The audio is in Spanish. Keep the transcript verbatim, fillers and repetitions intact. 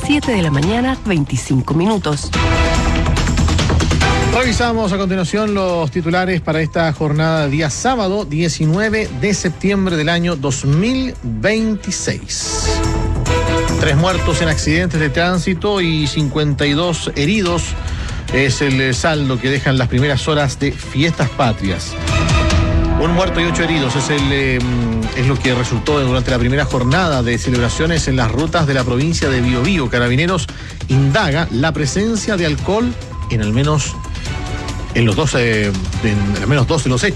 siete de la mañana, veinticinco minutos. Revisamos a continuación los titulares para esta jornada de día sábado, diecinueve de septiembre del año dos mil veintiséis. Tres muertos en accidentes de tránsito y cincuenta y dos heridos es el saldo que dejan las primeras horas de Fiestas Patrias. Un muerto y ocho heridos es, el, eh, es lo que resultó durante la primera jornada de celebraciones en las rutas de la provincia de Biobío. Carabineros indaga la presencia de alcohol en al menos en los dos, eh, en al menos dos de los hechos.